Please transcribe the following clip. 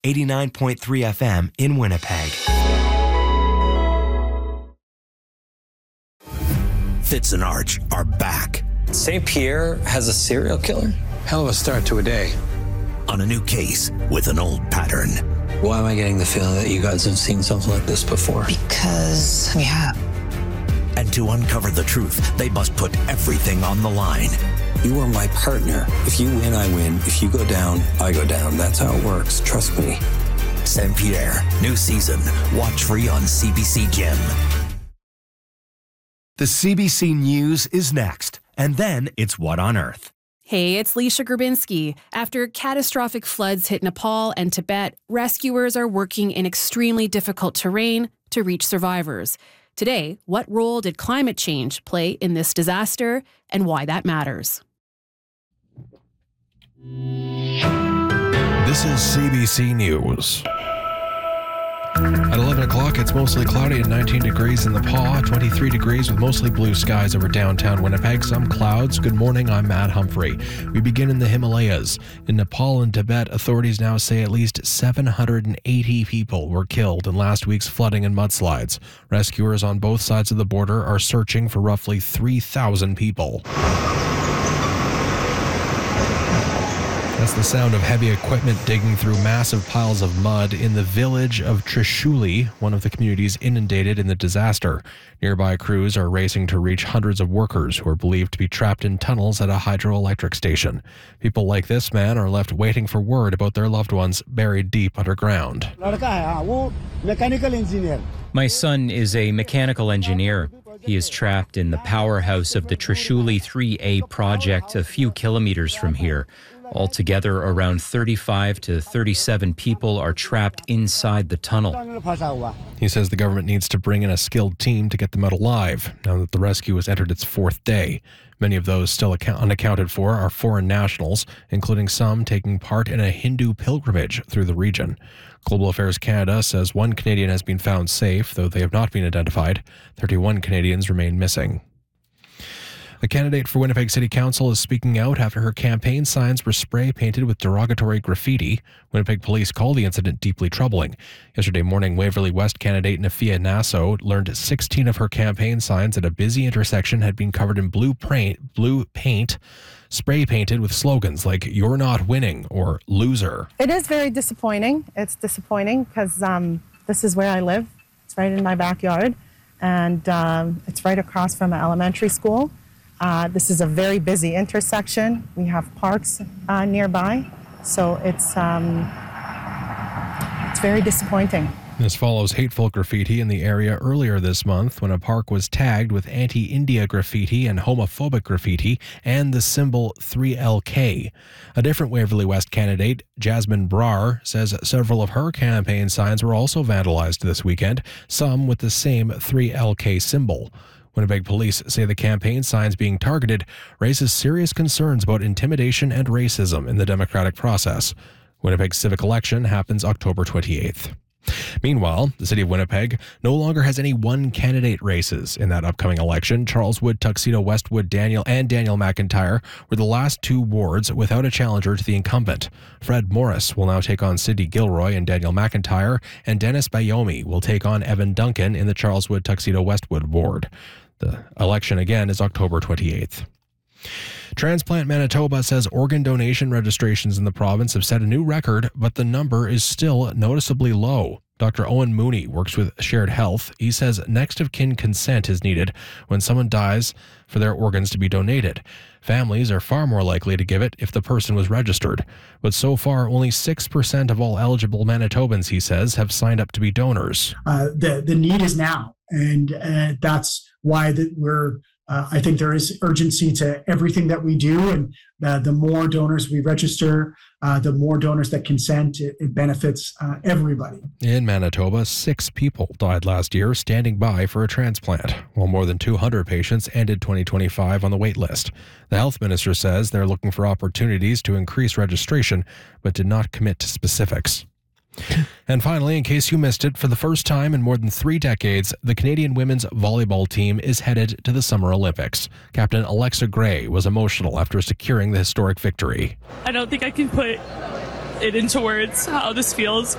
89.3 FM in Winnipeg. Fitz and Arch are back. St. Pierre has a serial killer? Hell of a start to a day. On a new case with an old pattern. Why am I getting the feeling that you guys have seen something like this before? Because we have. And to uncover the truth, they must put everything on the line. You are my partner. If you win, I win. If you go down, I go down. That's how it works. Trust me. St. Pierre, new season. Watch free on CBC Gem. The CBC News is next, and then it's What on Earth. Hey, it's Leisha Grabinski. After catastrophic floods hit Nepal and Tibet, rescuers are working in extremely difficult terrain to reach survivors. Today, what role did climate change play in this disaster and why that matters? This is CBC News. At 11 o'clock, it's mostly cloudy and 19 degrees in the Paw, 23 degrees with mostly blue skies over downtown Winnipeg, some clouds. Good morning, I'm Matt Humphrey. We begin in the Himalayas. In Nepal and Tibet, authorities now say at least 780 people were killed in last week's flooding and mudslides. Rescuers on both sides of the border are searching for roughly 3,000 people. That's the sound of heavy equipment digging through massive piles of mud in the village of Trishuli, one of the communities inundated in the disaster. Nearby crews are racing to reach hundreds of workers who are believed to be trapped in tunnels at a hydroelectric station. People like this man are left waiting for word about their loved ones buried deep underground. My son is a mechanical engineer. He is trapped in the powerhouse of the Trishuli 3A project a few kilometers from here. Altogether, around 35 to 37 people are trapped inside the tunnel. He says the government needs to bring in a skilled team to get them out alive, now that the rescue has entered its fourth day. Many of those still unaccounted for are foreign nationals, including some taking part in a Hindu pilgrimage through the region. Global Affairs Canada says one Canadian has been found safe, though they have not been identified. 31 Canadians remain missing. A candidate for Winnipeg City Council is speaking out after her campaign signs were spray-painted with derogatory graffiti. Winnipeg police call the incident deeply troubling. Yesterday morning, Waverley West candidate Nafia Nasso learned 16 of her campaign signs at a busy intersection had been covered in blue paint, spray-painted with slogans like "You're not winning" or "Loser." It is very disappointing. It's disappointing because this is where I live. It's right in my backyard, and it's right across from an elementary school. This is a very busy intersection. We have parks nearby, so it's very disappointing. This follows hateful graffiti in the area earlier this month when a park was tagged with anti-India graffiti and homophobic graffiti and the symbol 3LK. A different Waverley West candidate, Jasmine Brar, says several of her campaign signs were also vandalized this weekend, some with the same 3LK symbol. Winnipeg police say the campaign signs being targeted raises serious concerns about intimidation and racism in the democratic process. Winnipeg's civic election happens October 28th. Meanwhile, the city of Winnipeg no longer has any one-candidate races in that upcoming election. Charles Wood, Tuxedo Westwood, Daniel McIntyre were the last two wards without a challenger to the incumbent. Fred Morris will now take on Cindy Gilroy and Daniel McIntyre, and Dennis Bayomi will take on Evan Duncan in the Charles Wood, Tuxedo Westwood ward. The election again is October 28th. Transplant Manitoba says organ donation registrations in the province have set a new record, but the number is still noticeably low. Dr. Owen Mooney works with Shared Health. He says next of kin consent is needed when someone dies for their organs to be donated. Families are far more likely to give it if the person was registered. But so far, only 6% of all eligible Manitobans, he says, have signed up to be donors. The need is now, and that's why we're I think there is urgency to everything that we do, and the more donors we register, the more donors that consent, it benefits everybody. In Manitoba, 6 people died last year standing by for a transplant, while more than 200 patients ended 2025 on the wait list. The health minister says they're looking for opportunities to increase registration, but did not commit to specifics. And finally, in case you missed it, for the first time in more than 3 decades, the Canadian women's volleyball team is headed to the Summer Olympics. Captain Alexa Gray was emotional after securing the historic victory. I don't think I can put it into words how this feels.